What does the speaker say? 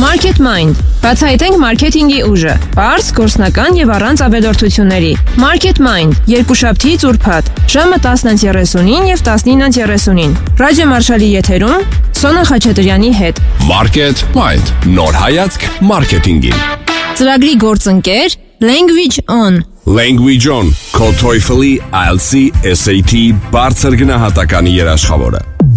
Market Mind. Բացահայտենք մարքեթինգի ուժը։ Պարզ, գործնական եւ առանց ավելորդությունների։ Market Mind. Երկուշաբթի ուրբաթ, ժամը 10:30 եւ 19:30։ Ռադիո Մարշալի եթերում Սոնա Խաչատրյանի հետ։ Market Mind. Նոր հայացք մարքեթինգին։ Ծրագրի գործընկեր Language On. Language On. Քո TOEFL-ի, IELTS-ի, SAT բարձր գնահատականի երաշխավորը։